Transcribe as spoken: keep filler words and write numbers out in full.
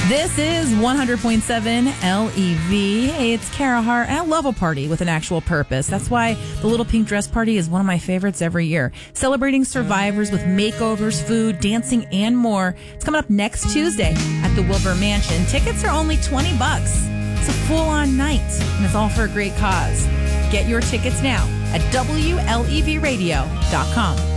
This is one hundred point seven L E V. Hey, it's Kara Hart. I love a party with an actual purpose. That's why the Little Pink Dress Party is one of my favorites every year. Celebrating survivors with makeovers, food, dancing, and more. It's coming up next Tuesday at the Wilbur Mansion. Tickets are only twenty bucks. It's a full-on night, and it's all for a great cause. Get your tickets now at W L E V radio dot com.